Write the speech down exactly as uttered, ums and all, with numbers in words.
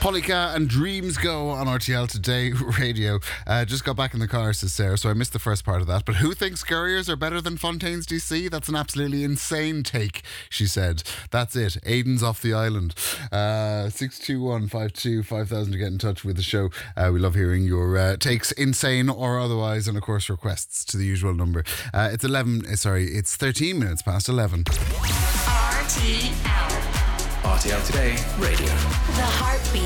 Polika and Dreams Go on R T L Today Radio. Uh, just got back in the car, says Sarah, so I missed the first part of that. But who thinks Scurriers are better than Fontaines D C? That's an absolutely insane take, she said. That's it. Aiden's off the island. Uh, six two one five two five thousand to get in touch with the show. Uh, we love hearing your uh, takes, insane or otherwise, and of course requests to the usual number. Uh, it's eleven, uh, sorry, it's thirteen minutes past eleven. R T L. R T L Today Radio. The Heartbeat.